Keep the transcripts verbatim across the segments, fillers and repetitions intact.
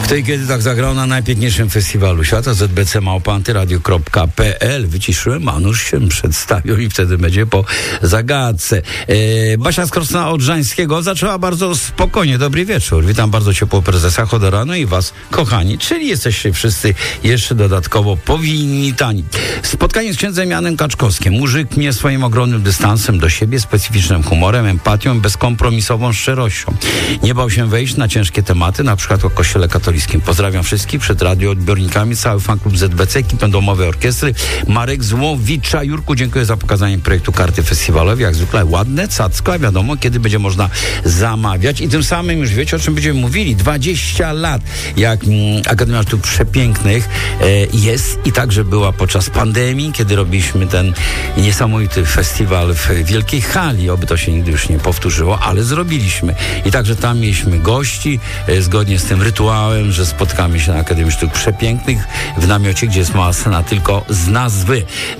Wtedy, kiedy tak zagrał na najpiękniejszym festiwalu świata, z b c małpa antyradio kropka p l. Wyciszyłem, a nuż się przedstawił i wtedy będzie po zagadce. E, Basia z Krosna Odrzańskiego zaczęła bardzo spokojnie. Dobry wieczór. Witam bardzo ciepło prezesa Chodoranu i was, kochani, czyli jesteście wszyscy jeszcze dodatkowo powitani. Spotkanie z księdzem Janem Kaczkowskim. Muzyk mnie swoim ogromnym dystansem do siebie, specyficznym humorem, empatią, bezkompromisową szczerością. Nie bał się wejść na ciężkie tematy, na przykład o Kościele katolickim. Pozdrawiam wszystkich przed radioodbiornikami, cały fanklub Z B C, ekipę domowej orkiestry, Marek Złowicza. Jurku, dziękuję za pokazanie projektu karty festiwalowej. Jak zwykle ładne, cacko, a wiadomo, kiedy będzie można zamawiać. I tym samym już wiecie, o czym będziemy mówili. dwadzieścia lat, jak mm, Akademia Sztuk Przepięknych e, jest i także była podczas pandemii, kiedy robiliśmy ten niesamowity festiwal w wielkiej hali. Oby to się nigdy już nie powtórzyło, ale zrobiliśmy. I także tam mieliśmy gości, e, zgodnie z tym rytuałem, że spotkamy się na Akademii Sztuk Przepięknych w namiocie, gdzie jest mała scena tylko z nazwy.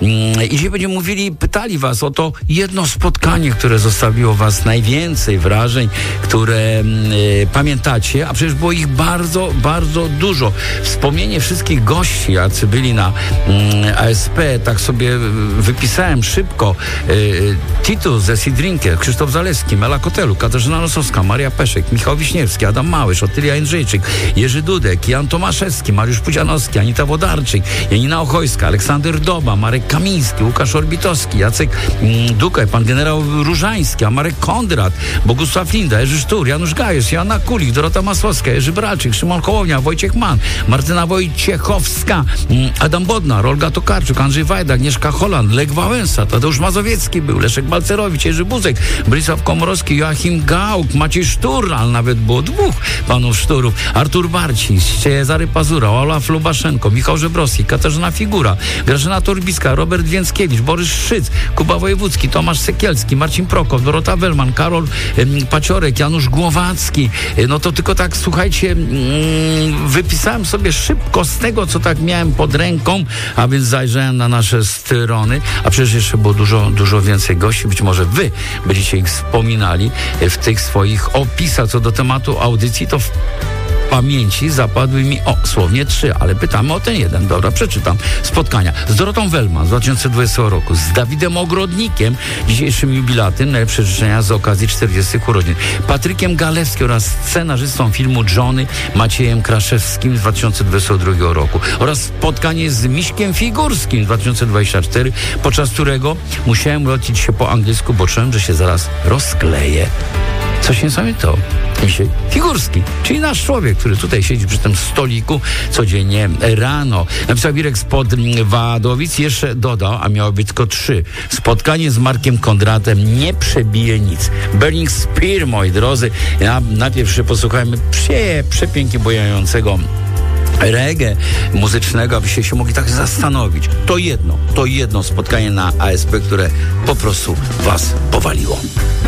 I dzisiaj będziemy mówili, pytali was o to jedno spotkanie, które zostawiło was najwięcej wrażeń, które e, pamiętacie, a przecież było ich bardzo, bardzo dużo. Wspomnienie wszystkich gości, jacy byli na mm, A S P, tak sobie wypisałem szybko. E, Titus ze Sidrinkiem, Krzysztof Zalewski, Mela Kotelu, Katarzyna Nosowska, Maria Peszek, Michał Wiśniewski, Adam Małysz, Otylia Jędrzejczyk, Jerzy Dudek, Jan Tomaszewski, Mariusz Pudzianowski, Anita Wodarczyk, Janina Ochojska, Aleksander Doba, Marek Kamiński, Łukasz Orbitowski, Jacek mm, Dukaj, pan generał Różański, a Marek Kondrat, Bogusław Linda, Jerzy Sztur, Janusz Gajesz, Joanna Kulik, Dorota Masłowska, Jerzy Bralczyk, Szymon Hołownia, Wojciech Mann, Martyna Wojciechowska, mm, Adam Bodnar, Olga Tokarczuk, Andrzej Wajda, Agnieszka Holland, Lech Wałęsa, Tadeusz Mazowiecki był, Leszek Balcerowicz, Jerzy Buzek, Brisław Komorowski, Joachim Gauck, Maciej Sztur, ale nawet było dwóch panów Szturów, Artur Barciś, Cezary Pazura, Olaf Lubaszenko, Michał Żebrowski, Katarzyna Figura, Grażyna Torbiska, Robert Więckiewicz, Borys Szyc, Kuba Wojewódzki, Tomasz Sekielski, Marcin Prokow, Dorota Welman, Karol em, Paciorek, Janusz Głowacki. No to tylko tak, słuchajcie, mm, wypisałem sobie szybko z tego, co tak miałem pod ręką, a więc zajrzałem na nasze strony, a przecież jeszcze było dużo, dużo więcej gości. Być może wy będziecie ich wspominali w tych swoich opisach. Co do tematu audycji, to w pamięci zapadły mi, o, słownie trzy, ale pytamy o ten jeden. Dobra, przeczytam. Spotkania z Dorotą Welman z dwa tysiące dwudziestego roku, z Dawidem Ogrodnikiem, dzisiejszym jubilatem, najlepsze życzenia z okazji czterdziestych urodzin, Patrykiem Galewskim oraz scenarzystą filmu Johnny, Maciejem Kraszewskim z dwa tysiące dwudziestego drugiego roku, oraz spotkanie z Miśkiem Figurskim z dwa tysiące dwudziestego czwartego, podczas którego musiałem lecić się po angielsku, bo czułem, że się zaraz rozkleję. Coś niesamowitego. Misiek Figurski, czyli nasz człowiek, który tutaj siedzi przy tym stoliku codziennie rano. Napisał Wirek spod Wadowic, jeszcze dodał, a miało być tylko trzy. Spotkanie z Markiem Kondratem nie przebije nic. Burning Spear, moi drodzy. Ja najpierw się posłuchajmy prze, przepięknie bojającego reggae muzycznego, abyście się mogli tak zastanowić. To jedno, to jedno spotkanie na A S P, które po prostu was powaliło.